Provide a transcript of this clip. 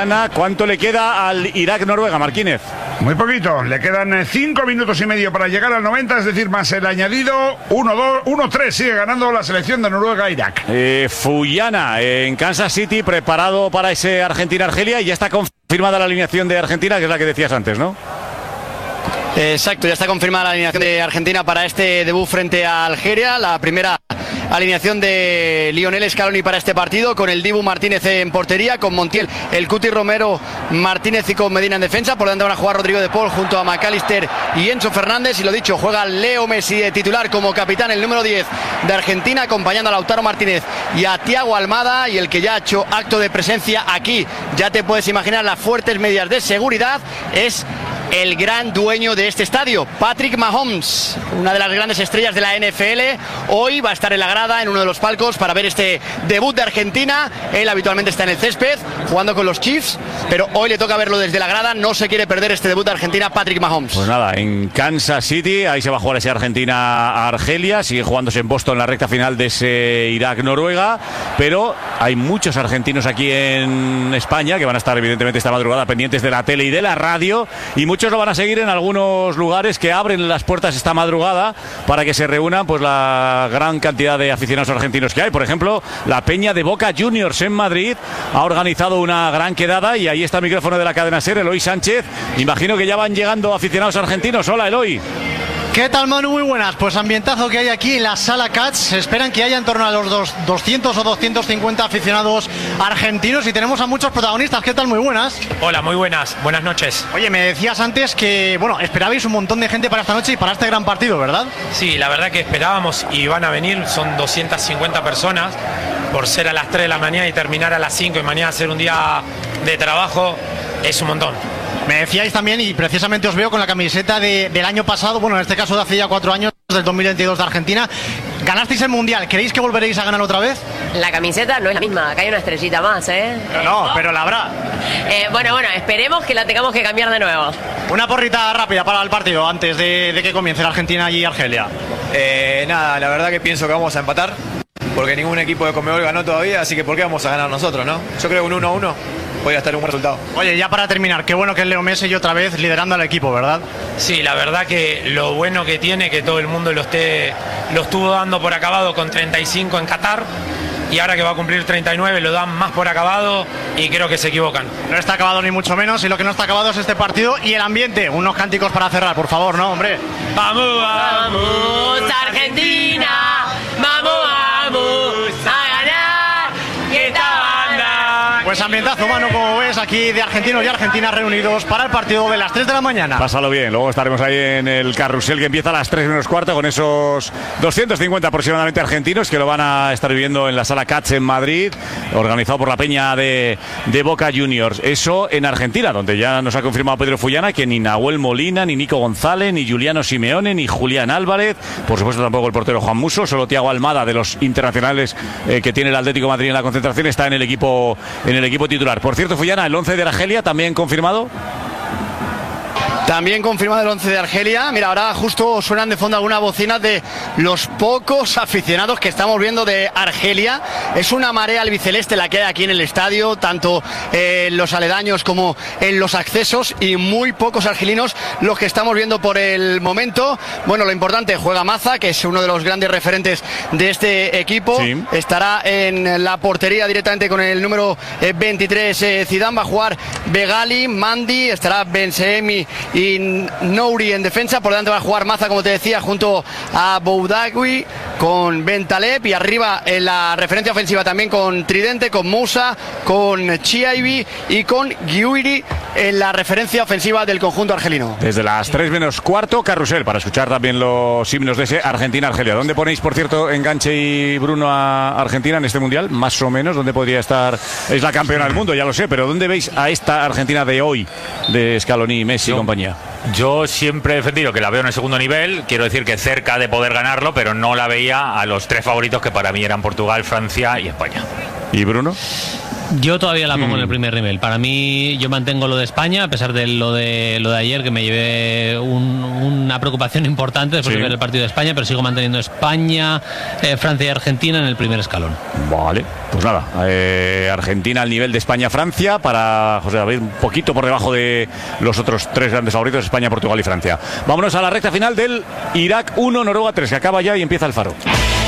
Fuyana. ¿Cuánto le queda al Irak-Noruega, Marquínez? Muy poquito, le quedan 5 minutos y medio para llegar al 90, es decir, más el añadido. 1-3, sigue ganando la selección de Noruega-Irak. Fuyana en Kansas City, preparado para ese Argentina-Argelia, y ya está confirmada la alineación de Argentina, que es la que decías antes, ¿no? Exacto, ya está confirmada la alineación de Argentina para este debut frente a Algeria. La primera alineación de Lionel Scaloni para este partido, con el Dibu Martínez en portería, con Montiel, el Cuti Romero, Martínez y con Medina en defensa. Por delante van a jugar Rodrigo de Paul junto a McAllister y Enzo Fernández. Y lo dicho, juega Leo Messi de titular como capitán, el número 10 de Argentina, acompañando a Lautaro Martínez y a Thiago Almada. Y el que ya ha hecho acto de presencia aquí, ya te puedes imaginar las fuertes medidas de seguridad, es el gran dueño de este estadio, Patrick Mahomes, una de las grandes estrellas de la NFL. Hoy va a estar en la grada, en uno de los palcos, para ver este debut de Argentina. Él habitualmente está en el césped jugando con los Chiefs, pero hoy le toca verlo desde la grada. No se quiere perder este debut de Argentina, Patrick Mahomes. Pues nada, en Kansas City, ahí se va a jugar ese Argentina-Argelia. Sigue jugándose en Boston la recta final de ese Irak-Noruega, pero hay muchos argentinos aquí en España que van a estar evidentemente esta madrugada pendientes de la tele y de la radio, y muchos lo van a seguir en algunos lugares que abren las puertas esta madrugada para que se reúnan pues la gran cantidad de aficionados argentinos que hay. Por ejemplo, la Peña de Boca Juniors en Madrid ha organizado una gran quedada, y ahí está el micrófono de la cadena SER, Eloy Sánchez. Imagino que ya van llegando aficionados argentinos. Hola, Eloy. ¿Qué tal, Manu? Muy buenas. Pues ambientazo que hay aquí en la Sala Cats. Se esperan que haya en torno a los 200 o 250 aficionados argentinos, y tenemos a muchos protagonistas. ¿Qué tal? Muy buenas. Hola, muy buenas. Buenas noches. Oye, me decías antes que, bueno, esperabais un montón de gente para esta noche y para este gran partido, ¿verdad? Sí, la verdad que esperábamos y van a venir. Son 250 personas. Por ser a las 3 de la mañana y terminar a las 5 y mañana hacer un día de trabajo, es un montón. Me decíais también, y precisamente os veo con la camiseta del año pasado, bueno, en este caso de hace ya 4 años, del 2022 de Argentina. Ganasteis el Mundial, ¿creéis que volveréis a ganar otra vez? La camiseta no es la misma, acá hay una estrellita más, ¿eh? No, pero la habrá. Bueno, esperemos que la tengamos que cambiar de nuevo. Una porrita rápida para el partido antes de que comience la Argentina y Argelia. Nada, la verdad que pienso que vamos a empatar, porque ningún equipo de Conmebol ganó todavía, así que ¿por qué vamos a ganar nosotros, no? Yo creo que un 1-1 podría estar un buen resultado. Oye, ya para terminar, qué bueno que es Leo Messi y otra vez liderando al equipo, ¿verdad? Sí, la verdad que lo bueno que tiene, que todo el mundo lo estuvo dando por acabado con 35 en Qatar, y ahora que va a cumplir 39 lo dan más por acabado, y creo que se equivocan. No está acabado ni mucho menos, y lo que no está acabado es este partido y el ambiente. Unos cánticos para cerrar, por favor, ¿no, hombre? ¡Vamos, vamos, Argentina! ¡Vamos, vamos a ganar! ¡Que esta banda! Pues ambientazo, mano, como ves, aquí de argentinos y argentinas reunidos para el partido de las 3 de la mañana. Pásalo bien, luego estaremos ahí en el carrusel que empieza a las 3 menos cuarto, con esos 250 aproximadamente argentinos que lo van a estar viviendo en la Sala Cats en Madrid, organizado por la Peña de Boca Juniors. Eso en Argentina, donde ya nos ha confirmado Pedro Fuyana que ni Nahuel Molina, ni Nico González, ni Juliano Simeone, ni Julián Álvarez, por supuesto tampoco el portero Juan Musso, solo Thiago Almada, de los internacionales que tiene el Atlético de Madrid en la concentración, está en el equipo titular. Por cierto, Fuyana, el 11 de Argelia también confirmado. También confirmado el 11 de Argelia. Mira, ahora justo suenan de fondo algunas bocinas de los pocos aficionados que estamos viendo de Argelia. Es una marea albiceleste la que hay aquí en el estadio, tanto en los aledaños como en los accesos, y muy pocos argelinos los que estamos viendo por el momento. Bueno, lo importante, juega Maza, que es uno de los grandes referentes de este equipo. Sí. Estará en la portería directamente con el número 23 Zidane. Va a jugar Begali, Mandi, estará Bensemi y Nouri en defensa. Por delante va a jugar Maza, como te decía, junto a Boudagui, con Bentaleb, y arriba en la referencia ofensiva también con Tridente, con Moussa, con Chiaibi y con Guiuri en la referencia ofensiva del conjunto argelino. Desde las 3 menos cuarto, carrusel, para escuchar también los himnos de ese Argentina-Argelia. ¿Dónde ponéis, por cierto, Enganche y Bruno, a Argentina en este Mundial? Más o menos, ¿dónde podría estar? Es la campeona del mundo, ya lo sé, pero ¿dónde veis a esta Argentina de hoy, de Scaloni, Messi y compañía? Yo siempre he defendido que la veo en el segundo nivel, quiero decir que cerca de poder ganarlo, pero no la veía a los 3 favoritos que para mí eran Portugal, Francia y España. ¿Y Bruno? Yo todavía la pongo en el primer nivel. Para mí, yo mantengo lo de España, a pesar de lo de ayer, que me llevé una preocupación importante después de ver el partido de España, pero sigo manteniendo España, Francia y Argentina en el primer escalón. Vale, pues nada, Argentina al nivel de España-Francia, para José David un poquito por debajo de los otros 3 grandes favoritos, España, Portugal y Francia. Vámonos a la recta final del Irak 1, Noruega 3, que acaba ya y empieza el Faro.